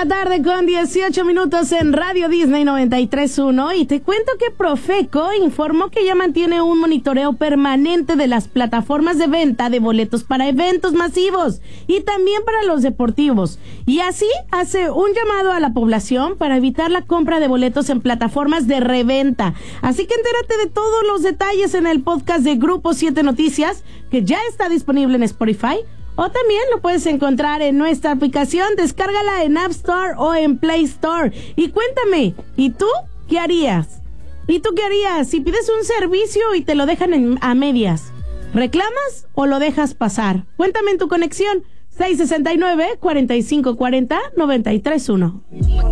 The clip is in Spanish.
la tarde con 18 minutos en Radio Disney 93.1 y te cuento que Profeco informó que ya mantiene un monitoreo permanente de las plataformas de venta de boletos para eventos masivos y también para los deportivos, y así hace un llamado a la población para evitar la compra de boletos en plataformas de reventa. Así que entérate de todos los detalles en el podcast de Grupo 7 Noticias, que ya está disponible en Spotify, o también lo puedes encontrar en nuestra aplicación. Descárgala en App Store o en Play Store. Y cuéntame, ¿y tú qué harías? ¿Y tú qué harías si pides un servicio y te lo dejan a medias? ¿Reclamas o lo dejas pasar? Cuéntame en tu conexión 669-4540-931.